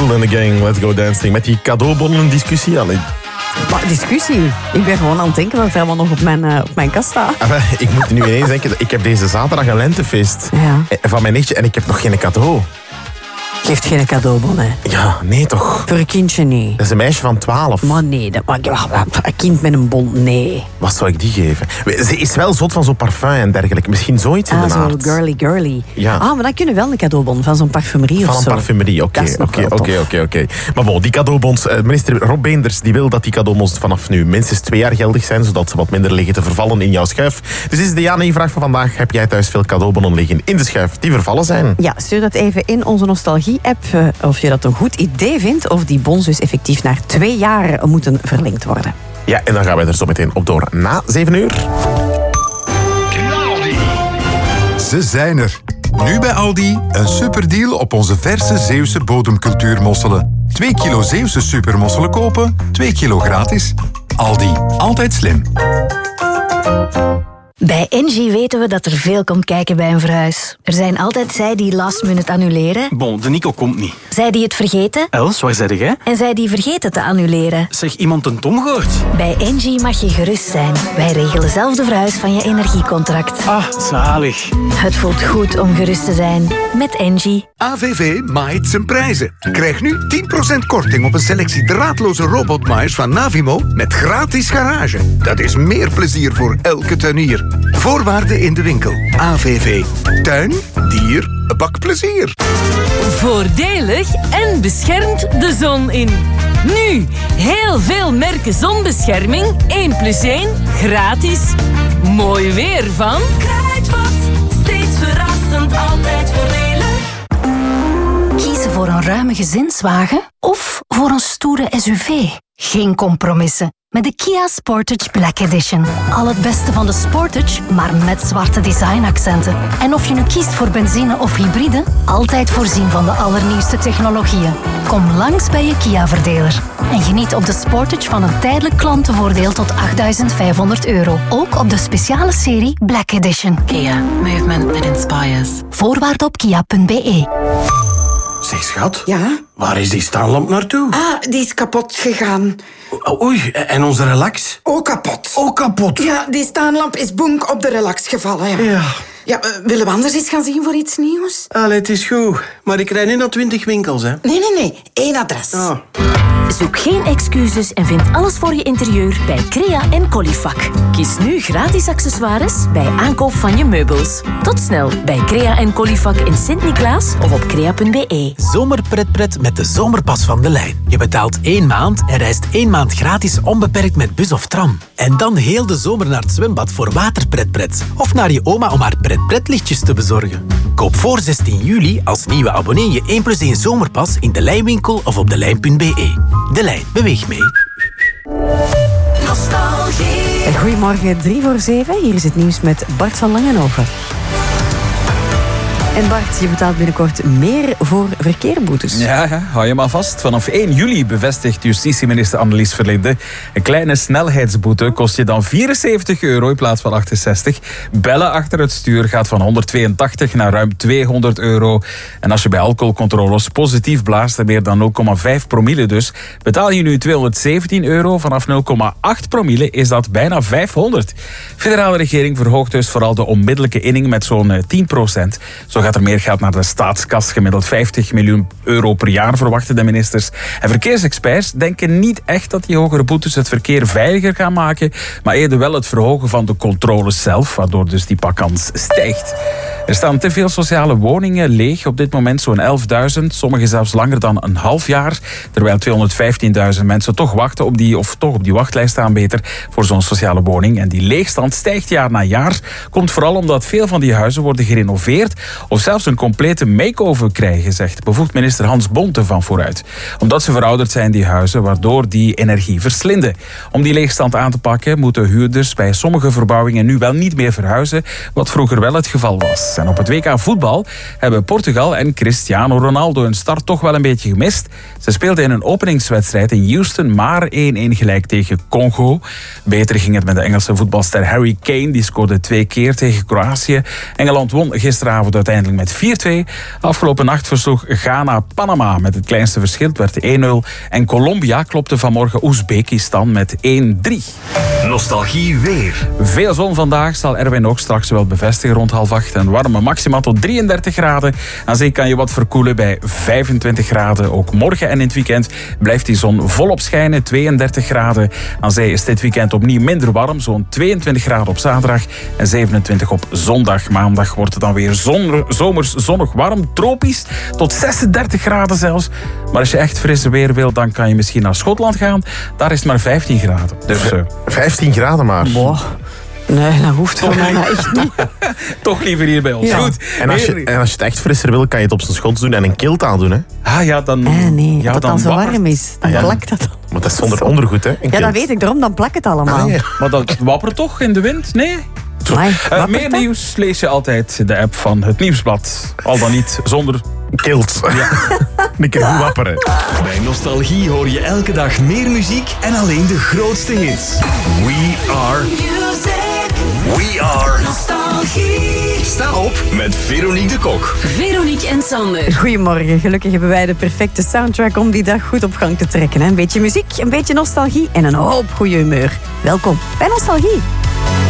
Kool and the Gang, Let's Go Dancing. Met die cadeaubonnen discussie. Allee. Maar discussie. Ik ben gewoon aan het denken wat er allemaal nog op mijn kast staat. Ik moet nu ineens denken, ik heb deze zaterdag een lentefeest van mijn nichtje en ik heb nog geen cadeau. Geeft geen cadeaubon, hè? Ja, nee toch. Voor een kindje niet. Dat is een meisje van 12. Maar nee, een kind met een bon, nee. Wat zou ik die geven? Ze is wel zot van zo'n parfum en dergelijke. Misschien zoiets in de naart. Zo girly. Ja. Maar dan kunnen we wel een cadeaubon van zo'n parfumerie of zo. Van een parfumerie, oké. Maar bon, die cadeaubons... Minister Rob Beenders die wil dat die cadeaubons vanaf nu minstens 2 jaar geldig zijn, zodat ze wat minder liggen te vervallen in jouw schuif. Dus is de ja-nee-vraag van vandaag. Heb jij thuis veel cadeaubonnen liggen in de schuif die vervallen zijn? Ja, stuur dat even in onze nostalgie-app. Of je dat een goed idee vindt, of die bons dus effectief naar 2 jaar moeten verlengd worden. Ja, en dan gaan wij er zo meteen op door na 7 uur. Ze zijn er. Nu bij Aldi een superdeal op onze verse Zeeuwse bodemcultuurmosselen. 2 kilo Zeeuwse supermosselen kopen, 2 kilo gratis. Aldi, altijd slim. Bij Engie weten we dat er veel komt kijken bij een verhuis. Er zijn altijd zij die last minute annuleren. Bon, de Nico komt niet. Zij die het vergeten. Els, waar zei jij? En zij die vergeten te annuleren. Zeg, iemand een Tom gehoord? Bij Engie mag je gerust zijn. Wij regelen zelf de verhuis van je energiecontract. Ah, zalig. Het voelt goed om gerust te zijn. Met Engie. AVV maait zijn prijzen. Krijg nu 10% korting op een selectie draadloze robotmaaiers van Navimo met gratis garage. Dat is meer plezier voor elke tuinier. Voorwaarden in de winkel. AVV. Tuin, dier, bakplezier. Voordelig en beschermt de zon in. Nu, heel veel merken zonbescherming. 1+1, gratis. Mooi weer van Kruidvat. Steeds verrassend, altijd voordelig. Kiezen voor een ruime gezinswagen of voor een stoere SUV? Geen compromissen. Met de Kia Sportage Black Edition. Al het beste van de Sportage, maar met zwarte designaccenten. En of je nu kiest voor benzine of hybride, altijd voorzien van de allernieuwste technologieën. Kom langs bij je Kia-verdeler. En geniet op de Sportage van een tijdelijk klantenvoordeel tot €8.500. Ook op de speciale serie Black Edition. Kia. Movement that inspires. Voorwaarden op kia.be. Zeg, schat. Ja? Waar is die staanlamp naartoe? Die is kapot gegaan. Oei, en onze relax? Ook kapot. Ook kapot? Ja, die staanlamp is bonk op de relax gevallen. Ja. Ja, willen we anders eens gaan zien voor iets nieuws? Allee, het is goed. Maar ik rijd nu naar 20 winkels, hè. Nee. 1 adres. Oh. Zoek geen excuses en vind alles voor je interieur bij Crea en Colifac. Kies nu gratis accessoires bij aankoop van je meubels. Tot snel bij Crea en Colifac in Sint-Niklaas of op crea.be. Zomerpretpret met de zomerpas van De Lijn. Je betaalt 1 maand en reist 1 maand gratis onbeperkt met bus of tram. En dan heel de zomer naar het zwembad voor waterpretpret. Of naar je oma om haar pretpretlichtjes te bezorgen. Koop voor 16 juli als nieuwe abonnee je 1+1 zomerpas in De Lijnwinkel of op delijn.be. De Lijn, beweeg mee. Nostalgie. Goedemorgen, 7:03. Hier is het nieuws met Bart van Langenhoven. En Bart, je betaalt binnenkort meer voor verkeerboetes. Ja, hou je maar vast. Vanaf 1 juli bevestigt justitieminister Annelies Verlinde. Een kleine snelheidsboete kost je dan €74 in plaats van 68. Bellen achter het stuur gaat van €182 naar ruim €200. En als je bij alcoholcontroles positief blaast, en meer dan 0,5 promille dus, betaal je nu €217. Vanaf 0,8 promille is dat bijna €500. De federale regering verhoogt dus vooral de onmiddellijke inning met zo'n 10%. Zo gaat er meer geld naar de staatskas. Gemiddeld €50 miljoen per jaar verwachten de ministers. En verkeersexperts denken niet echt dat die hogere boetes het verkeer veiliger gaan maken, maar eerder wel het verhogen van de controles zelf, waardoor dus die pakkans stijgt. Er staan te veel sociale woningen leeg. Op dit moment zo'n 11.000, sommige zelfs langer dan een half jaar. Terwijl 215.000 mensen toch wachten op die wachtlijst staan beter voor zo'n sociale woning. En die leegstand stijgt jaar na jaar. Komt vooral omdat veel van die huizen worden gerenoveerd of zelfs een complete make-over krijgen, zegt bevoegd minister Hans Bonte van Vooruit. Omdat ze verouderd zijn, die huizen, waardoor die energie verslinden. Om die leegstand aan te pakken moeten huurders bij sommige verbouwingen nu wel niet meer verhuizen, wat vroeger wel het geval was. En op het WK voetbal hebben Portugal en Cristiano Ronaldo hun start toch wel een beetje gemist. Ze speelden in een openingswedstrijd in Houston maar 1-1 gelijk tegen Congo. Beter ging het met de Engelse voetbalster Harry Kane. Die scoorde 2 keer tegen Kroatië. Engeland won gisteravond uiteindelijk met 4-2. Afgelopen nacht versloeg Ghana Panama met het kleinste verschil. Het werd 1-0. En Colombia klopte vanmorgen Oezbekistan met 1-3. Nostalgie weer. Veel zon vandaag, zal Erwin ook straks wel bevestigen rond 7:30. En warme maxima tot 33 graden. Aan zee kan je wat verkoelen bij 25 graden. Ook morgen en in het weekend blijft die zon volop schijnen, 32 graden. Aan zee is dit weekend opnieuw minder warm, zo'n 22 graden op zaterdag en 27 op zondag. Maandag wordt het dan weer zomers zonnig warm, tropisch, tot 36 graden zelfs. Maar als je echt frisse weer wil, dan kan je misschien naar Schotland gaan. Daar is het maar 15 graden. Dus, 15 graden maar. Boah. Nee, dat hoeft voor mij echt niet. Toch liever hier bij ons. Ja. Goed. En als je het echt frisser wil, kan je het op zijn Schots doen en een kilt aandoen. Hè? Ah ja, dan... Nee, ja, dat het dan zo wappert. warm is. Dan plakt dat. Maar dat is zonder ondergoed, hè? Een Ja, kilt. dat weet ik. Daarom dan plakt het allemaal. Ah, ja. Maar dat wappert toch in de wind? Nee? Amai, wappert Meer dat? nieuws lees je altijd de app van het Nieuwsblad. Al dan niet zonder... Kilt. Ja. Een keer goed wapperen. Bij Nostalgie hoor je elke dag meer muziek en alleen de grootste hits. We are Nostalgie. Sta op met Veronique de Kok. Veronique en Sander. Goedemorgen. Gelukkig hebben wij de perfecte soundtrack om die dag goed op gang te trekken. Hè? Een beetje muziek, een beetje nostalgie en een hoop goede humeur. Welkom bij Nostalgie.